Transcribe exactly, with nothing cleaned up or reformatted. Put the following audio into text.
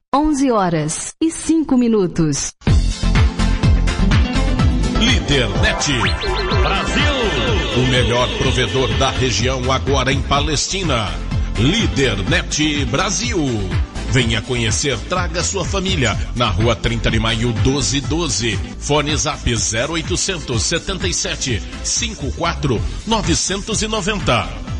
onze horas e cinco minutos. Lídernet Brasil, o melhor provedor da região agora em Palestina. Lídernet Brasil. Venha conhecer, traga sua família. Na rua trinta de maio, doze doze. Fone Zap zero oitocentos setenta e sete cinquenta e quatro novecentos e noventa.